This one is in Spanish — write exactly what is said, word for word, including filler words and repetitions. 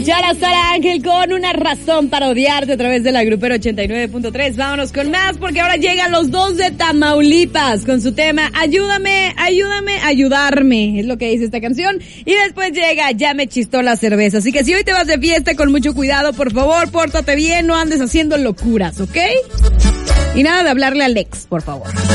escuchar a Sara Ángel con Una razón para odiarte a través de la Grupera ochenta y nueve punto tres. Vámonos con más porque ahora llegan los dos de Tamaulipas con su tema Ayúdame, ayúdame, ayudarme. Es lo que dice esta canción. Y después llega Ya me chistó la cerveza. Así que si hoy te vas de fiesta, con mucho cuidado, por favor, pórtate bien, no andes haciendo locuras, ¿ok? Y nada de hablarle al ex, por favor.